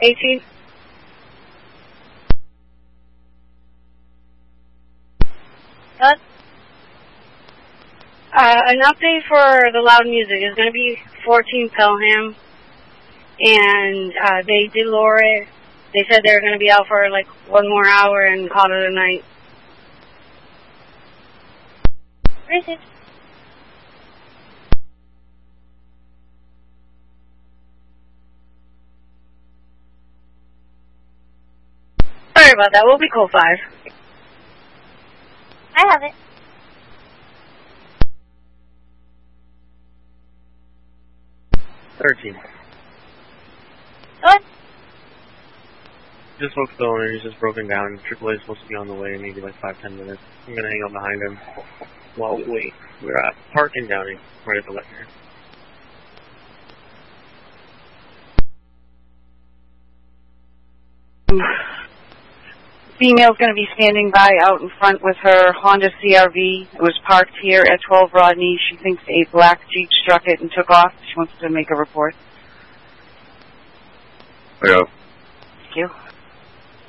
18. What? An update for the loud music is going to be 14 Pelham, and they did lower it. They said they were going to be out for like 1 more hour and call it a night. Received. Sorry about that. We'll be cool 5. I have it. What? Just spoke to the owner. He's just broken down. AAA is supposed to be on the way in maybe like 5-10 minutes. I'm going to hang out behind him while we wait. We're at Park and Downing, right at the left here. Female's going to be standing by out in front with her Honda CRV. It was parked here at 12 Rodney. She thinks a black Jeep struck it and took off. She wants to make a report. Yeah. Thank you.